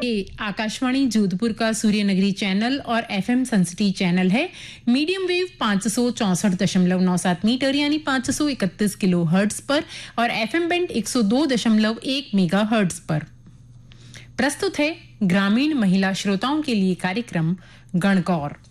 ये आकाशवाणी जोधपुर का सूर्यनगरी चैनल और एफएम सनसिटी चैनल है। मीडियम वेव 564.97 मीटर यानी 531 किलो हर्ट्ज पर और एफएम बैंड 102.1 मेगा हर्ट्ज पर। प्रस्तुत है ग्रामीण महिला श्रोताओं के लिए कार्यक्रम गणगौर।